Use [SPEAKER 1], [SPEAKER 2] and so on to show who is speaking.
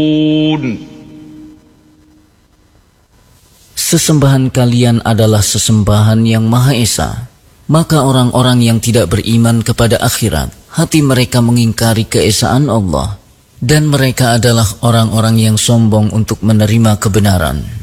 [SPEAKER 1] Sesembahan kalian adalah sesembahan yang Maha Esa. Maka orang-orang yang tidak beriman kepada akhirat, hati mereka mengingkari keesaan Allah. Dan mereka adalah orang-orang yang sombong untuk menerima kebenaran.